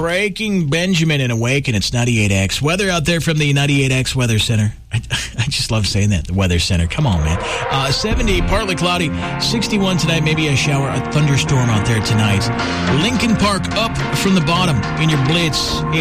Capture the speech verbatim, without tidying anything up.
Breaking Benjamin and Awaken. It's ninety-eight X. Weather out there from the ninety-eight X Weather Center. I, I just love saying that, the Weather Center. Come on, man. Uh, seventy, partly cloudy. sixty-one tonight, maybe a shower, a thunderstorm out there tonight. Lincoln Park up from the bottom in your Blitz.